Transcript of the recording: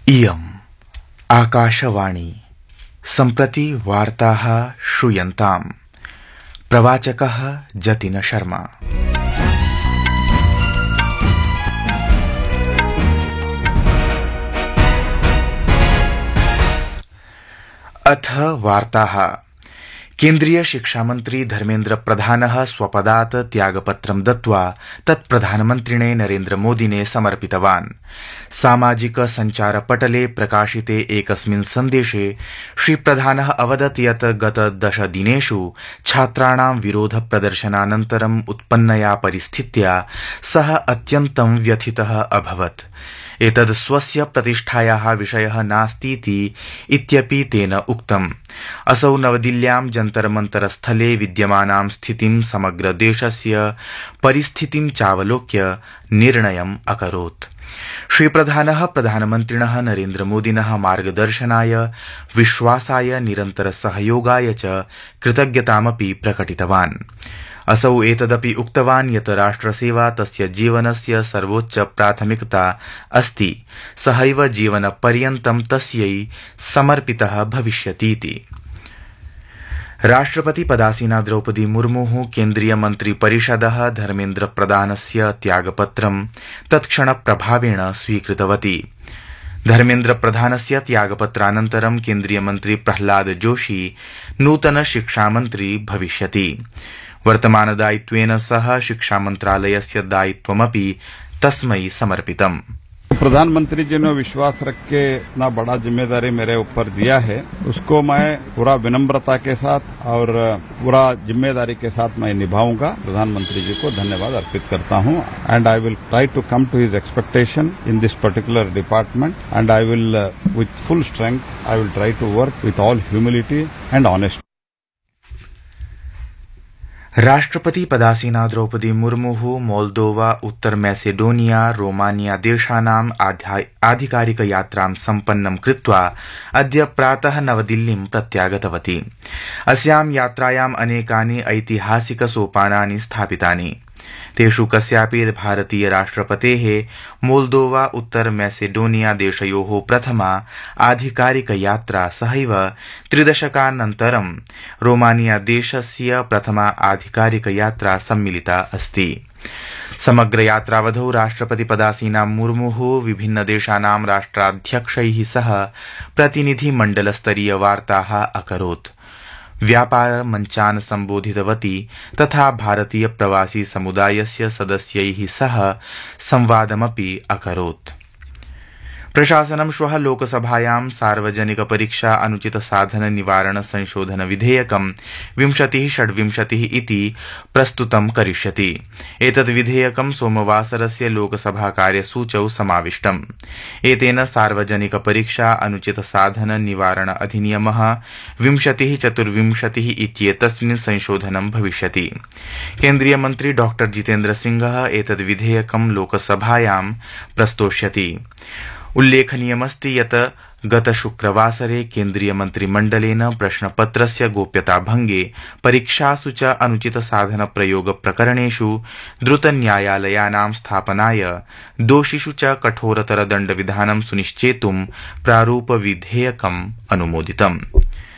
इयम् आकाशवाणी सम्प्रति वार्ताः श्रूयन्ताम्। प्रवाचकः जतिन शर्मा। अथ वार्ताः। केन्द्रीय शिक्षामन्त्री धर्मेन्द्र प्रधानः स्वपदात् त्यागपत्रं दत्त्वा तत् प्रधानमन्त्रिणे नरेन्द्र मोदिने समर्पितवान्। सामाजिक सञ्चारपटले प्रकाशिते एकस्मिन् सन्देशे श्रीप्रधानः अवदत् यत् गत 10 दिनेषु छात्राणां विरोध प्रदर्शनानन्तरम् उत्पन्नया परिस्थित्या सः अत्यन्तं व्यथितः अभवत्। एतद् स्वस्य प्रतिष्ठायाः विषयः नास्तीति इत्यपि तेन उक्तम्। असौ नवदिल्ल्यां जन्तर मन्तर स्थले विद्यमानां स्थितिं समग्र देशस्य परिस्थितिं चावलोक्य निर्णयम् अकरोत्। श्रीप्रधानः प्रधानमन्त्रिणः नरेन्द्र मोदिनः मार्गदर्शनाय विश्वासाय निरन्तर सहयोगाय च कृतज्ञतामपि प्रकटितवान्। असौ एतदपि उक्तवान् यत् राष्ट्रसेवा तस्य जीवनस्य सर्वोच्च प्राथमिकता अस्ति। सहैव जीवनपर्यन्तं तस्यै समर्पितः भविष्यतीति। राष्ट्रपति पदासीना द्रौपदी मुर्मुः केन्द्रीय मन्त्रिपरिषदः धर्मेन्द्र प्रधानस्य त्यागपत्रं तत्क्षणप्रभावेण स्वीकृतवती। धर्मेन्द्र प्रधानस्य त्यागपत्रानन्तरं केन्द्रीय मन्त्री प्रह्लाद जोशी नूतन शिक्षामन्त्री भविष्यति। वर्तमानदायित्वेन सह शिक्षामन्त्रालयस्य दायित्वमपि तस्मै समर्पितम्। प्रधानमंत्री जी ने विश्वास रख के इतना बड़ा जिम्मेदारी मेरे ऊपर दिया है, उसको मैं पूरा विनम्रता के साथ और पूरा जिम्मेदारी के साथ मैं निभाऊंगा। प्रधानमंत्री जी को धन्यवाद अर्पित करता हूं and I will try to come to his expectation in this particular department and I will with full strength I will try two work with all humility and honesty. राष्ट्रपति पदासीना द्रौपदी मुर्मुः मोल्दोवा, उत्तर मैसेडोनिया, रोमानिया देशानाम् आधिकारिक यात्रां सम्पन्नं कृत्वा अद्य प्रातः नवदिल्लीं प्रत्यागतवती। अस्यां यात्रायाम् अनेकानि ऐतिहासिक सोपानानि स्थापितानि। तेषु कस्यापि भारतीय राष्ट्रपतेः मोल्दोवा, उत्तर मैसेडोनिया देशयोः प्रथमा आधिकारिक यात्रा सहैव 3 दशकानन्तरं रोमानिया देशस्य प्रथमा आधिकारिक यात्रा सम्मिलिता अस्ति। समग्र यात्रावधौ राष्ट्रपति पदासीना मुर्मुः विभिन्न देशानां राष्ट्राध्यक्षैः सह प्रतिनिधिमण्डलस्तरीय वार्ताः अकरोत्। व्यापार मञ्चान् सम्बोधितवती तथा भारतीय प्रवासी समुदायस्य सदस्यैः सह संवादमपि अकरोत्। प्रशासनं श्वः लोकसभायां सार्वजनिक परीक्षा अनुचित साधन निवारण संशोधन विधेयकं 2026 इति प्रस्तुतं करिष्यति। एतद् विधेयकं सोमवासरस्य लोकसभा कार्यसूचौ समाविष्टम्। एतेन सार्वजनिक परीक्षा अनुचित साधन निवारण अधिनियमः 2024 इत्येतस्मिन् संशोधनं भविष्यति। केन्द्रीय मन्त्री डॉ जितेन्द्र सिंहः एतद् विधेयकं लोकसभायां प्रस्तोष्यति। उल्लेखनीयमस्ति यत् गत शुक्रवासरे केन्द्रीय मन्त्रिमण्डलेन प्रश्नपत्रस्य गोप्यताभङ्गे परीक्षासु च अनुचित साधन प्रयोग प्रकरणेषु द्रुत न्यायालयानां स्थापनाय दोषिषु च कठोरतर दण्डविधानं सुनिश्चेतुं प्रारूप विधेयकम् अनुमोदितम्।